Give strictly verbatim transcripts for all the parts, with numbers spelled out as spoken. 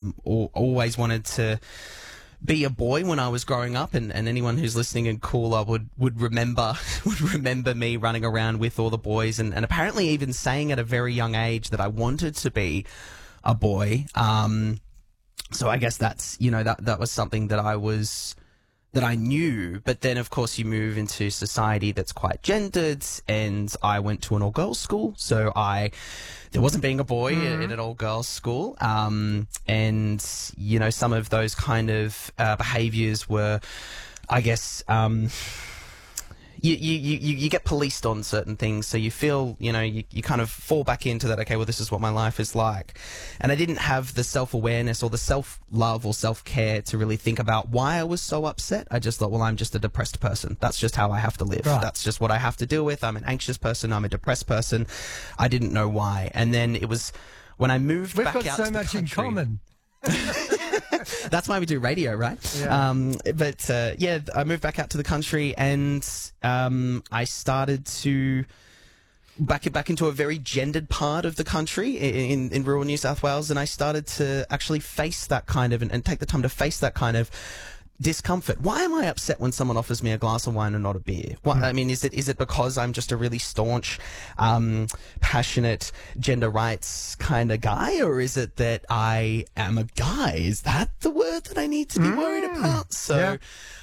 um, al- always wanted to be a boy when I was growing up, and, and anyone who's listening in Cooler would, would remember would remember me running around with all the boys, and, and apparently even saying at a very young age that I wanted to be a boy. Um, so I guess that's, you know, that that was something that I was that I knew. But then, of course, you move into society that's quite gendered, and I went to an all-girls school, so I there wasn't being a boy mm. in an all-girls school, um, and you know, some of those kind of uh, behaviours were, I guess, um, you, you you you get policed on certain things, so you feel, you know, you, you kind of fall back into that. Okay, well, this is what my life is like, and I didn't have the self-awareness or the self-love or self-care to really think about why I was so upset. I just thought, well, I'm just a depressed person. That's just how I have to live. Right. That's just what I have to deal with. I'm an anxious person. I'm a depressed person. I didn't know why, and then it was when I moved We've back got out so to the much in country. common. That's why we do radio, right? Yeah. Um, but uh, yeah, I moved back out to the country, and um, I started to back back into a very gendered part of the country in, in rural New South Wales, and I started to actually face that kind of and, and take the time to face that kind of discomfort. Why am I upset when someone offers me a glass of wine and not a beer? What, mm. I mean, is it is it because I'm just a really staunch, um, passionate gender rights kind of guy, or is it that I am a guy? Is that the word that I need to be mm. worried about? So, yeah.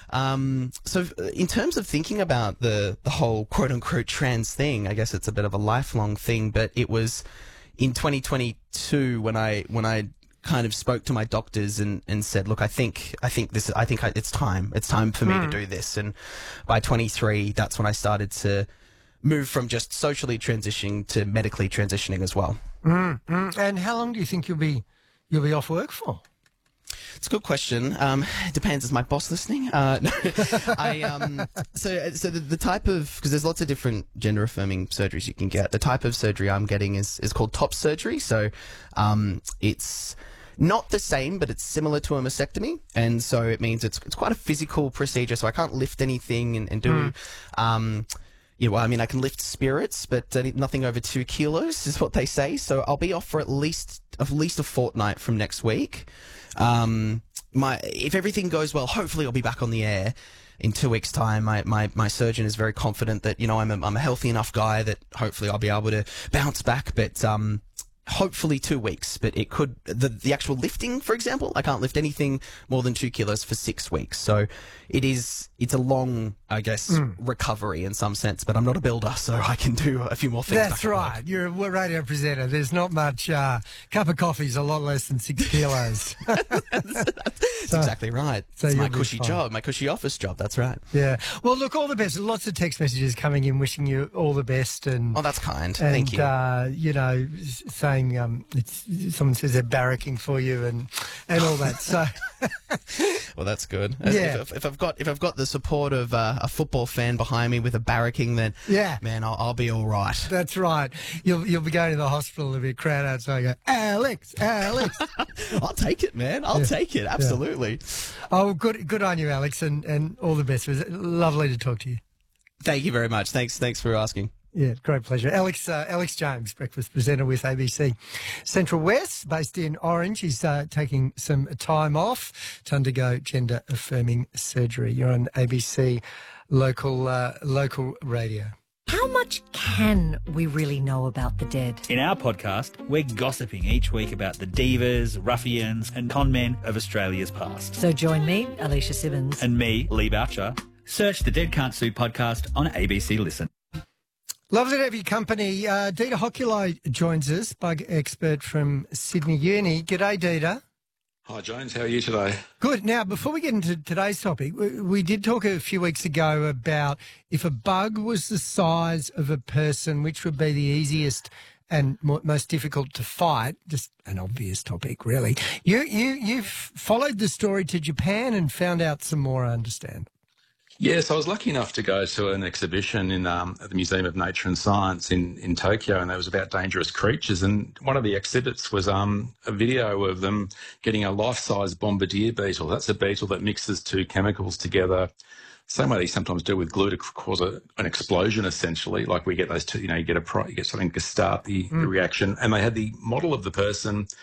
um, so in terms of thinking about the the whole quote unquote trans thing, I guess it's a bit of a lifelong thing. But it was in twenty twenty-two when I when I kind of spoke to my doctors and, and said, look, I think, I think this, I think I, it's time, it's time for me mm. to do this. And by twenty-three, that's when I started to move from just socially transitioning to medically transitioning as well. Mm, mm. And how long do you think you'll be, you'll be off work for? It's a good question. Um, it depends. Is my boss listening? Uh, no, I, um, so, so the, the type of, because there's lots of different gender affirming surgeries you can get. The type of surgery I'm getting is, is called top surgery. So, um, it's not the same, but it's similar to a mastectomy. And so it means it's, it's quite a physical procedure. So I can't lift anything and, and do, mm. um, yeah, well, I mean, I can lift spirits, but uh, nothing over two kilos is what they say. So I'll be off for at least, at least a fortnight from next week. Um, my, if everything goes well, hopefully I'll be back on the air in two weeks' time. My, my, my surgeon is very confident that, you know, I'm a, I'm a healthy enough guy that hopefully I'll be able to bounce back, but, um, hopefully two weeks, but it could, the, the actual lifting, for example, I can't lift anything more than two kilos for six weeks. So it is, it's a long, I guess, mm. recovery in some sense, but I'm not a builder, so I can do a few more things. That's right. You're a radio presenter. There's not much, uh, cup of coffee's a lot less than six kilos. that's, that's so, exactly right. So it's my cushy job, my cushy office job. That's right. Yeah. Well, look, all the best. Lots of text messages coming in wishing you all the best. And oh, that's kind. And, Thank you. Uh, you know, saying, Um, it's, someone says they're barracking for you and, and all that. So, well, that's good. Yeah. If, if I've got if I've got the support of uh, a football fan behind me with a barracking, then yeah, man, I'll, I'll be all right. That's right. You'll you'll be going to the hospital. There'll be a crowd outside. Go, Alex, Alex. I'll take it, man. I'll yeah. take it. Absolutely. Yeah. Oh, good good on you, Alex, and, and all the best. It was lovely to talk to you. Thank you very much. Thanks. Thanks for asking. Yeah, great pleasure. Alex uh, Alex James, breakfast presenter with A B C Central West, based in Orange. He's uh, taking some time off to undergo gender affirming surgery. You're on A B C local uh, local radio. How much can we really know about the dead? In our podcast, we're gossiping each week about the divas, ruffians and con men of Australia's past. So join me, Alicia Simmons. And me, Lee Boucher. Search the Dead Can't Sue podcast on A B C Listen. Lovely to have your company. Uh, Dita Hoculai joins us, bug expert from Sydney Uni. G'day, Dita. Hi, Jones. How are you today? Good. Now, before we get into today's topic, we, we did talk a few weeks ago about if a bug was the size of a person, which would be the easiest and mo most difficult to fight. Just an obvious topic, really. You, you, you've followed the story to Japan and found out some more, I understand. Yes, I was lucky enough to go to an exhibition in um, at the Museum of Nature and Science in, in Tokyo, and it was about dangerous creatures. And one of the exhibits was um, a video of them getting a life-size bombardier beetle. That's a beetle that mixes two chemicals together, same way they sometimes do with glue to cause a, an explosion, essentially. Like we get those two, you know, you get a you get something to start the, mm. the reaction. And they had the model of the person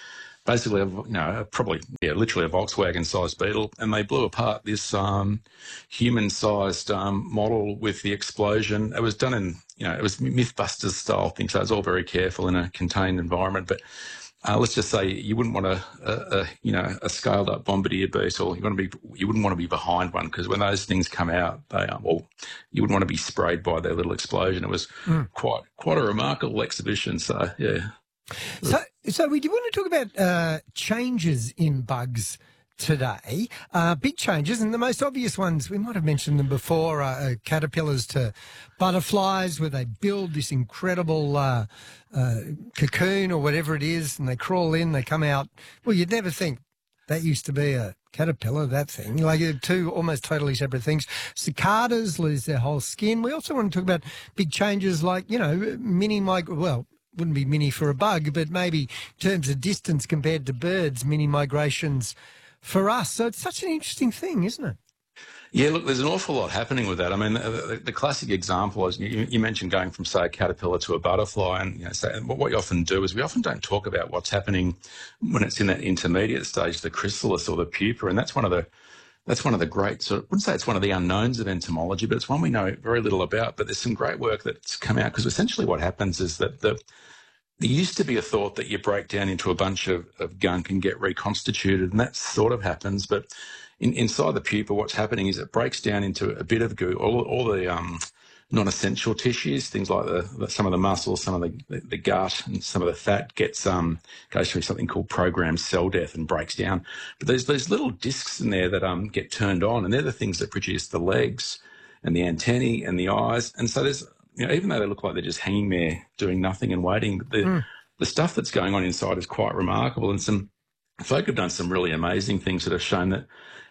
basically, a, you know, probably, yeah, literally a Volkswagen-sized beetle, and they blew apart this um, human-sized um, model with the explosion. It was done in, you know, it was MythBusters style thing, so it was all very careful in a contained environment. But uh, let's just say you wouldn't want a, a, a you know, a scaled-up bombardier beetle. You want to be, you wouldn't want to be behind one, because when those things come out, they um, well, you wouldn't want to be sprayed by their little explosion. It was mm. quite quite a remarkable exhibition. So yeah. So, so we do want to talk about uh, changes in bugs today, uh, big changes, and the most obvious ones, we might have mentioned them before, uh, uh, caterpillars to butterflies, where they build this incredible uh, uh, cocoon or whatever it is, and they crawl in, they come out. Well, you'd never think that used to be a caterpillar, that thing. Like uh, two almost totally separate things. Cicadas lose their whole skin. We also want to talk about big changes like, you know, mini migrate, well, wouldn't be mini for a bug, but maybe in terms of distance compared to birds, mini migrations for us. So it's such an interesting thing, isn't it? Yeah, look, there's an awful lot happening with that. I mean, the, the classic example is you, you mentioned going from, say, a caterpillar to a butterfly, and you know, so what we often do is we often don't talk about what's happening when it's in that intermediate stage, the chrysalis or the pupa, and that's one of the That's one of the great, so I wouldn't say it's one of the unknowns of entomology, but it's one we know very little about. But there's some great work that's come out, because essentially what happens is that the, there used to be a thought that you break down into a bunch of, of gunk and get reconstituted, and that sort of happens. But in, inside the pupa, what's happening is it breaks down into a bit of goo, all, all the um, non-essential tissues, things like the, the some of the muscles, some of the, the, the gut, and some of the fat gets um goes through something called programmed cell death and breaks down. But there's those little discs in there that um get turned on, and they're the things that produce the legs and the antennae and the eyes. And so there's, you know, even though they look like they're just hanging there doing nothing and waiting, the mm. the stuff that's going on inside is quite remarkable. And some folk have done some really amazing things that have shown that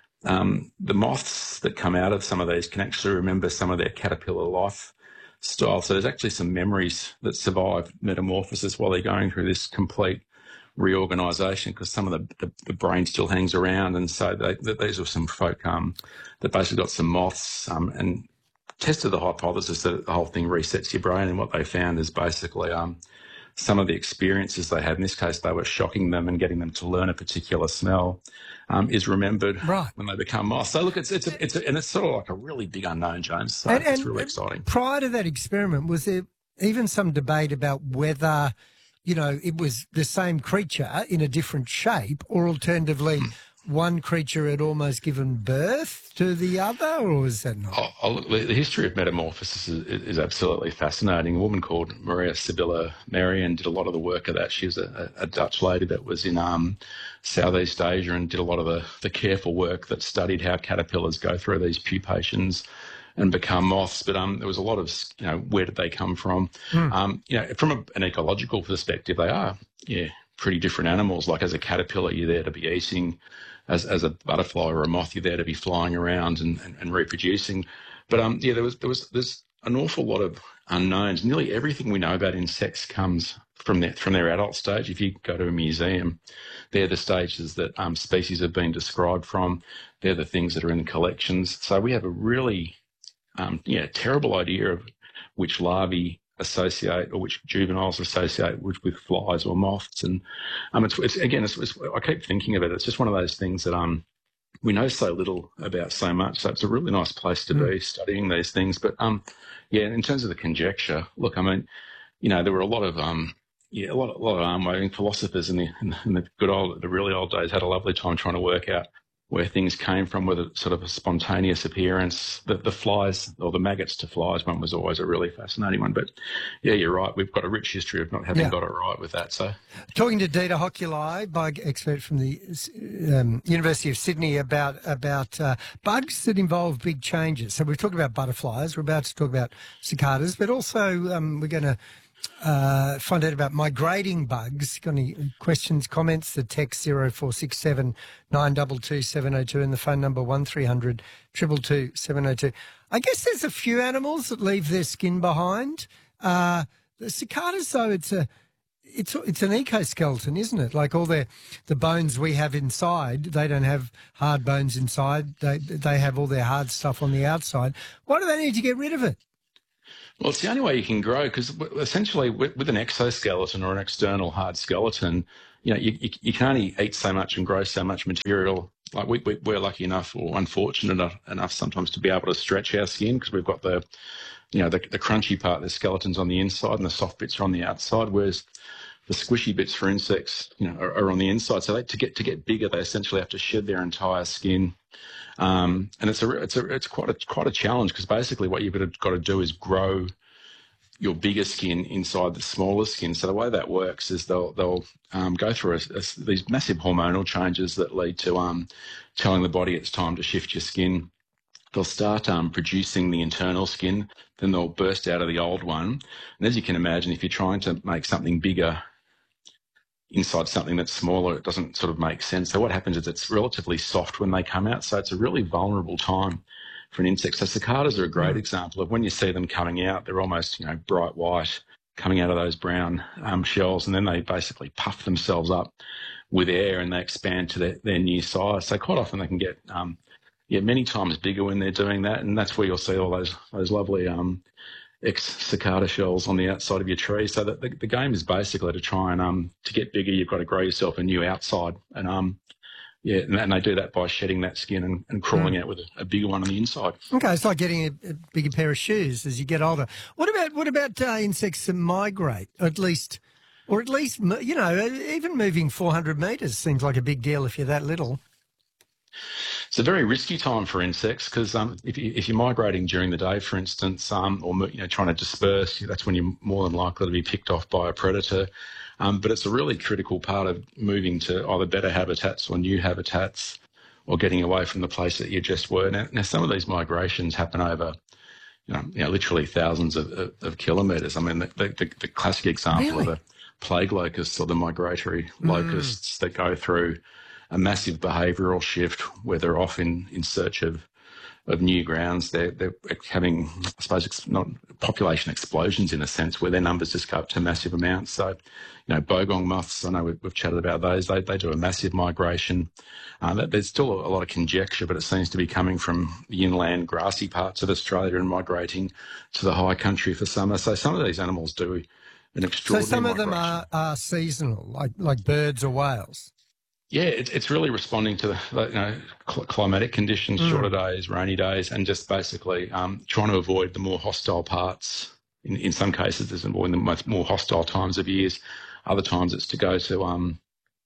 Um, the moths that come out of some of these can actually remember some of their caterpillar life style. So there's actually some memories that survive metamorphosis while they're going through this complete reorganisation, because some of the, the, the brain still hangs around. And so they, they, these are some folk um, that basically got some moths um, and tested the hypothesis that the whole thing resets your brain. And what they found is basically um, some of the experiences they had, in this case they were shocking them and getting them to learn a particular smell, um, is remembered right. when they become moths. So look, it's it's a, it's a, and it's sort of like a really big unknown, James. So and, it's and really exciting. Prior to that experiment, was there even some debate about whether, you know, it was the same creature in a different shape, or alternatively one creature had almost given birth to the other, or was that not? Oh, oh, look, the history of metamorphosis is, is absolutely fascinating. A woman called Maria Sibylla Merian did a lot of the work of that. She was a, a Dutch lady that was in um, Southeast Asia and did a lot of the, the careful work that studied how caterpillars go through these pupations and become moths. But um, there was a lot of, you know, where did they come from? Mm. Um, you know, from a, an ecological perspective, they are, yeah, pretty different animals. Like as a caterpillar, you're there to be eating. As as a butterfly or a moth, you're there to be flying around and, and, and reproducing. But um, yeah, there was there was there's an awful lot of unknowns. Nearly everything we know about insects comes from their from their adult stage. If you go to a museum, they're the stages that um, species have been described from. They're the things that are in collections. So we have a really um, yeah terrible idea of which larvae associate or which juveniles associate with, with flies or moths. And um, it's, it's again, it's, it's, I keep thinking of it. It's just one of those things that um, we know so little about so much. So it's a really nice place to mm. be studying these things. But um, yeah, in terms of the conjecture, look, I mean, you know, there were a lot of um, yeah, a lot, of, a lot of arm waving philosophers in the, in the in the good old, the really old days had a lovely time trying to work out where things came from, whether it's sort of a spontaneous appearance. The, the flies, or the maggots to flies one, was always a really fascinating one. But yeah, you're right. We've got a rich history of not having yeah. got it right with that. So, talking to Dita Hokulai, bug expert from the um, University of Sydney, about about uh, bugs that involve big changes. So we've talked about butterflies. We're about to talk about cicadas, but also um, we're going to Uh, find out about migrating bugs. Got any questions, comments? The text zero four six seven nine two two seven zero two and the phone number one three hundred two two two seven zero two. I guess there's a few animals that leave their skin behind. Uh, the cicadas, though, it's a it's it's an ecoskeleton, isn't it? Like all their the bones we have inside, they don't have hard bones inside. They they have all their hard stuff on the outside. Why do they need to get rid of it? Well, it's the only way you can grow because essentially with, with an exoskeleton or an external hard skeleton, you know, you, you, you can only eat so much and grow so much material. Like we, we, we're lucky enough or unfortunate enough, enough sometimes to be able to stretch our skin because we've got the, you know, the, the crunchy part, the skeleton's on the inside and the soft bits are on the outside, whereas the squishy bits for insects, you know, are, are on the inside. So they, to get to get bigger, they essentially have to shed their entire skin. Um, and it's a it's a it's quite a quite a challenge because basically what you've got to do is grow your bigger skin inside the smaller skin. So the way that works is they'll they'll um, go through a, a, these massive hormonal changes that lead to um, telling the body it's time to shift your skin. They'll start um, producing the internal skin, then they'll burst out of the old one. And as you can imagine, if you're trying to make something bigger inside something that's smaller, it doesn't sort of make sense. So what happens is it's relatively soft when they come out. So it's a really vulnerable time for an insect. So cicadas are a great mm. example of when you see them coming out, they're almost, you know, bright white coming out of those brown um, shells, and then they basically puff themselves up with air and they expand to their, their new size. So quite often they can get, um, yeah, many times bigger when they're doing that, and that's where you'll see all those those lovely um, ex-cicada shells on the outside of your tree. So that the, the game is basically to try and um to get bigger, you've got to grow yourself a new outside, and um yeah, and, and they do that by shedding that skin and, and crawling mm. out with a, a bigger one on the inside. Okay, it's like getting a, a bigger pair of shoes as you get older. What about what about uh, insects that migrate, or at least, or at least you know, even moving four hundred metres seems like a big deal if you're that little. It's a very risky time for insects because um, if, you, if you're migrating during the day, for instance, um, or you know trying to disperse, that's when you're more than likely to be picked off by a predator. Um, but it's a really critical part of moving to either better habitats or new habitats, or getting away from the place that you just were. Now, now some of these migrations happen over, you know, you know literally thousands of, of, of kilometres. I mean, the, the, the classic example really? of the plague locusts or the migratory mm. locusts that go through a massive behavioural shift where they're off in, in search of of new grounds. They're, they're having, I suppose, it's not population explosions in a sense where their numbers just go up to massive amounts. So, you know, bogong moths, I know we've, we've chatted about those. They they do a massive migration. Uh, there's still a lot of conjecture, but it seems to be coming from the inland grassy parts of Australia and migrating to the high country for summer. So some of these animals do an extraordinary So some of migration. them are, are seasonal, like like birds or whales? Yeah, it, it's really responding to the you know, cl- climatic conditions, mm. shorter days, rainy days, and just basically um, trying to avoid the more hostile parts. In, in some cases, it's avoiding the much more hostile times of years. Other times, it's to go to um,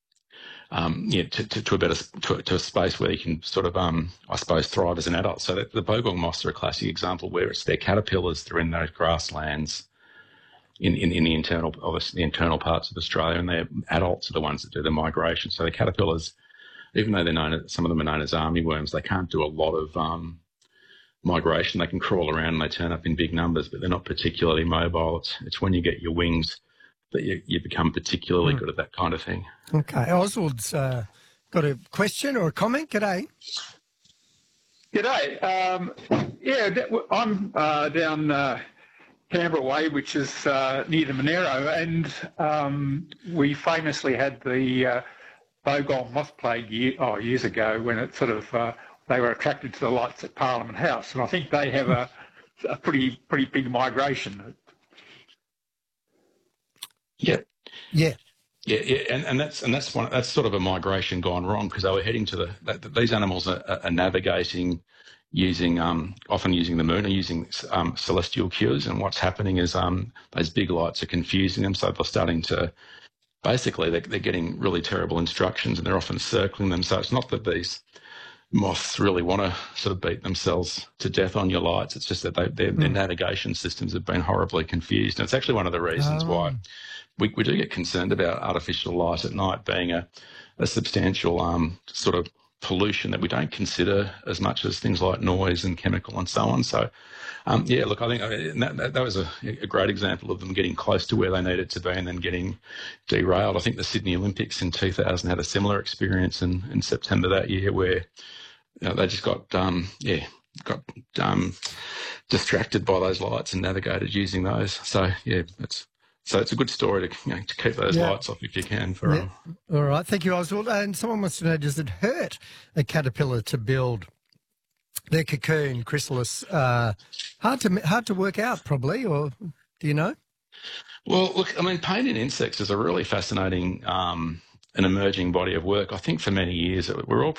um, yeah, to, to, to a better to, to a space where you can sort of um, I suppose thrive as an adult. So that, the bogong moths are a classic example where it's their caterpillars that are in those grasslands. In, in, in the internal, obviously the internal parts of Australia, and their adults are the ones that do the migration. So the caterpillars, even though they're known as, some of them are known as army worms, they can't do a lot of um, migration. They can crawl around and they turn up in big numbers, but they're not particularly mobile. It's, it's when you get your wings that you, you become particularly mm. good at that kind of thing. Okay. Oswald's uh, got a question or a comment. G'day. G'day. Um, yeah, I'm uh, down... Uh, Canberra Way, which is uh, near the Monero, and um, we famously had the uh, bogong moth plague year, oh, years ago when it sort of uh, they were attracted to the lights at Parliament House, and I think they have a, a pretty pretty big migration. Yeah, yeah, yeah, yeah, and, and that's and that's one that's sort of a migration gone wrong because they were heading to the that, these animals are, are navigating. Using um, often using the moon or using um, celestial cues, and what's happening is um, those big lights are confusing them, so they're starting to basically they're, they're getting really terrible instructions, and they're often circling them. So it's not that these moths really want to sort of beat themselves to death on your lights. It's just that they, their, mm. their navigation systems have been horribly confused, and it's actually one of the reasons oh. why we, we do get concerned about artificial light at night being a, a substantial um, sort of pollution that we don't consider as much as things like noise and chemical and so on. So, um, yeah, look, I think that, that, that was a, a great example of them getting close to where they needed to be and then getting derailed. I think the Sydney Olympics in two thousand had a similar experience in, in September that year where you know, they just got, um, yeah, got um, distracted by those lights and navigated using those. So, yeah, it's So it's a good story to, you know, to keep those yeah. lights off if you can. For yeah. um, All right. Thank you, Oswald. And someone wants to know, does it hurt a caterpillar to build Their cocoon, chrysalis, uh, hard to hard to work out probably, or do you know? Well, look, I mean, pain in insects is a really fascinating um, and emerging body of work. I think for many years we're all